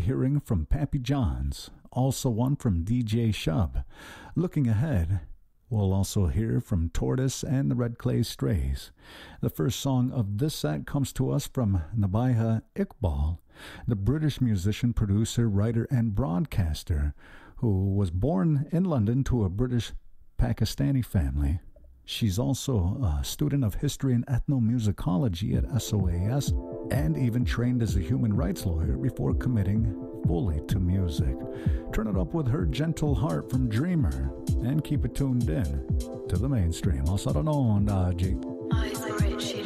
hearing from Pappy Johns, also one from DJ Shub. Looking ahead, we'll also hear from Tortoise and the Red Clay Strays. The first song of this set comes to us from Nabiha Iqbal, the British musician, producer, writer, and broadcaster who was born in London to a British Pakistani family. She's also a student of history and ethnomusicology at SOAS and even trained as a human rights lawyer before committing fully to music. Turn it up with her gentle heart from Dreamer and keep it tuned in to the mainstream. I'll settle on, G. Eyes are rich.